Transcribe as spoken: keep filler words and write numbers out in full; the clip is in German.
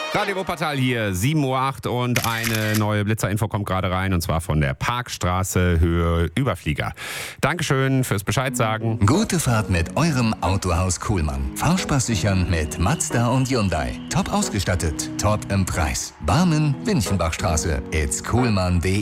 Radio Wuppertal hier, sieben Uhr acht und eine neue Blitzer-Info kommt gerade rein und zwar von der Parkstraße Höhe Überflieger. Dankeschön fürs Bescheid sagen. Gute Fahrt mit eurem Autohaus Kuhlmann. Fahrspaß sichern mit Mazda und Hyundai. Top ausgestattet, top im Preis. Barmen, Winchenbachstraße. It's kuhlmann punkt de.